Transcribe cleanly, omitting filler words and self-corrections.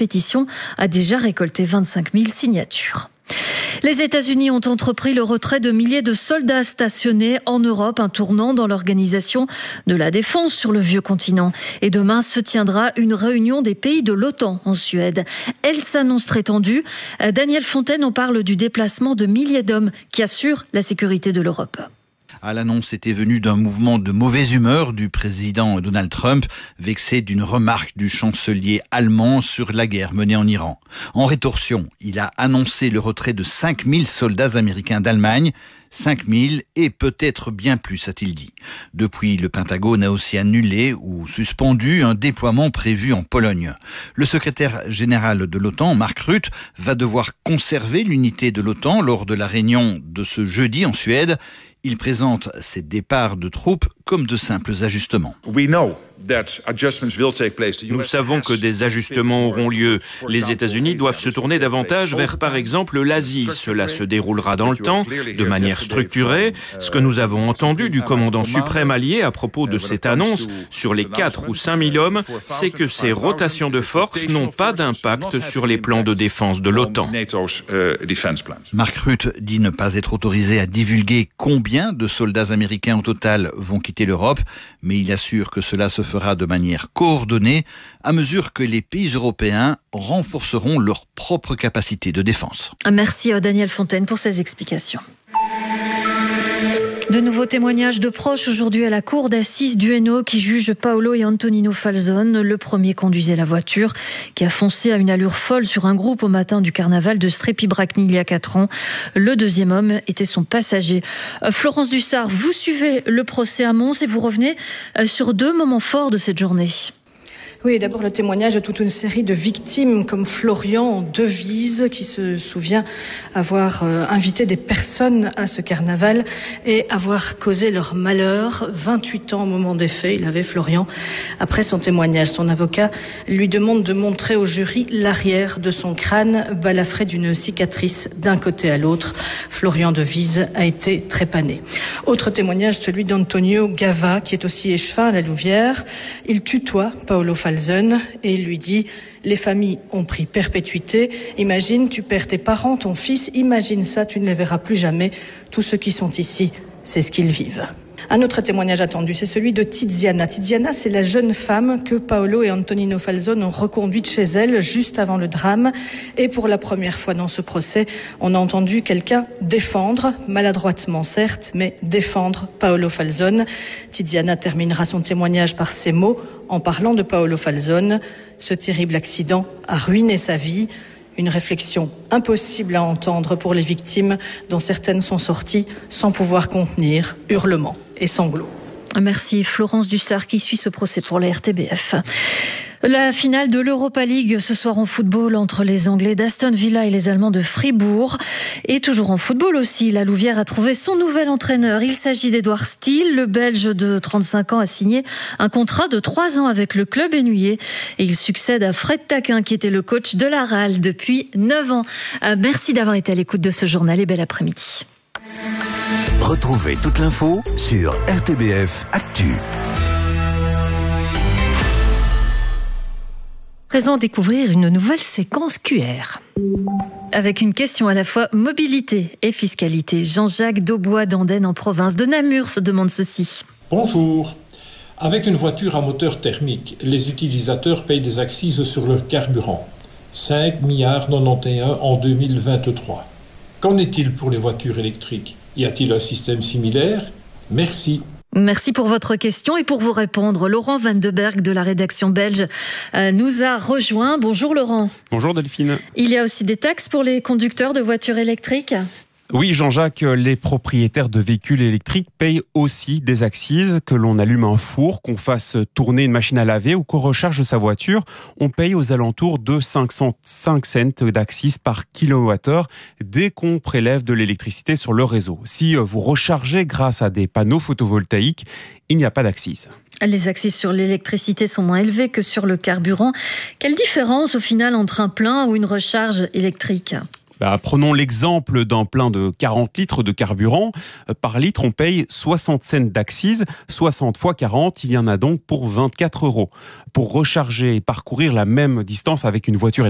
pétition a déjà récolté 25 000 signatures. Les États-Unis ont entrepris le retrait de milliers de soldats stationnés en Europe, un tournant dans l'organisation de la défense sur le vieux continent. Et demain se tiendra une réunion des pays de l'OTAN en Suède. Elle s'annonce très tendue. Daniel Fontaine en parle du déplacement de milliers d'hommes qui assurent la sécurité de l'Europe. L'annonce était venue d'un mouvement de mauvaise humeur du président Donald Trump, vexé d'une remarque du chancelier allemand sur la guerre menée en Iran. En rétorsion, il a annoncé le retrait de 5 000 soldats américains d'Allemagne. 5 000 et peut-être bien plus, a-t-il dit. Depuis, le Pentagone a aussi annulé ou suspendu un déploiement prévu en Pologne. Le secrétaire général de l'OTAN, Mark Rutte, va devoir conserver l'unité de l'OTAN lors de la réunion de ce jeudi en Suède. Il présente ces départs de troupes comme de simples ajustements. Nous savons que des ajustements auront lieu. Les États-Unis doivent se tourner davantage vers, par exemple, l'Asie. Cela se déroulera dans le temps, de manière structurée. Ce que nous avons entendu du commandant suprême allié à propos de cette annonce sur les 4 ou 5 000 hommes, c'est que ces rotations de force n'ont pas d'impact sur les plans de défense de l'OTAN. Mark Rutte dit ne pas être autorisé à divulguer combien de soldats américains au total vont quitter l'Europe, mais il assure que cela se fera de manière coordonnée à mesure que les pays européens renforceront leur propre capacité de défense. Merci Daniel Fontaine pour ces explications. De nouveaux témoignages de proches aujourd'hui à la cour d'assises du Hainaut qui juge Paolo et Antonino Falzone. Le premier conduisait la voiture qui a foncé à une allure folle sur un groupe au matin du carnaval de Strépy-Bracny il y a 4 ans. Le deuxième homme était son passager. Florence Dussart, vous suivez le procès à Mons et vous revenez sur 2 moments forts de cette journée. Oui, d'abord le témoignage de toute une série de victimes comme Florian Devise qui se souvient avoir invité des personnes à ce carnaval et avoir causé leur malheur. 28 ans au moment des faits, il avait Florian. Après son témoignage, son avocat lui demande de montrer au jury l'arrière de son crâne balafré d'une cicatrice d'un côté à l'autre. Florian Devise a été trépané. Autre témoignage, celui d'Antonio Gava qui est aussi échevin à la Louvière. Il tutoie Paolo Falzone et lui dit « Les familles ont pris perpétuité. Imagine, tu perds tes parents, ton fils. Imagine ça, tu ne les verras plus jamais. Tous ceux qui sont ici, c'est ce qu'ils vivent. » Un autre témoignage attendu, c'est celui de Tiziana. Tiziana, c'est la jeune femme que Paolo et Antonino Falzone ont reconduite chez elle juste avant le drame. Et pour la première fois dans ce procès, on a entendu quelqu'un défendre, maladroitement certes, mais défendre Paolo Falzone. Tiziana terminera son témoignage par ces mots en parlant de Paolo Falzone. Ce terrible accident a ruiné sa vie. Une réflexion impossible à entendre pour les victimes dont certaines sont sorties sans pouvoir contenir hurlements et sanglots. Merci Florence Dussart qui suit ce procès pour la RTBF. La finale de l'Europa League ce soir en football entre les Anglais d'Aston Villa et les Allemands de Fribourg. Et toujours en football aussi, la Louvière a trouvé son nouvel entraîneur. Il s'agit d'Edouard Steele. Le Belge de 35 ans a signé un contrat de 3 ans avec le club hainouillais. Et il succède à Fred Taquin qui était le coach de la RAL depuis 9 ans. Merci d'avoir été à l'écoute de ce journal et bel après-midi. Retrouvez toute l'info sur RTBF Actu. Présent découvrir une nouvelle séquence QR. Avec une question à la fois mobilité et fiscalité. Jean-Jacques Daubois d'Andenne en province de Namur se demande ceci. Bonjour. Avec une voiture à moteur thermique, les utilisateurs payent des accises sur leur carburant. 5,91 milliards en 2023. Qu'en est-il pour les voitures électriques ? Y a-t-il un système similaire ? Merci. Merci pour votre question et pour vous répondre. Laurent Van de Berg de la rédaction belge nous a rejoint. Bonjour Laurent. Bonjour Delphine. Il y a aussi des taxes pour les conducteurs de voitures électriques ? Oui Jean-Jacques, les propriétaires de véhicules électriques payent aussi des accises. Que l'on allume un four, qu'on fasse tourner une machine à laver ou qu'on recharge sa voiture, on paye aux alentours de 505 cents d'accises par kilowattheure dès qu'on prélève de l'électricité sur le réseau. Si vous rechargez grâce à des panneaux photovoltaïques, il n'y a pas d'accises. Les accises sur l'électricité sont moins élevées que sur le carburant. Quelle différence au final entre un plein ou une recharge électrique ? Prenons l'exemple d'un plein de 40 litres de carburant. Par litre, on paye 60 cents d'accises. 60 fois 40, il y en a donc pour 24 €. Pour recharger et parcourir la même distance avec une voiture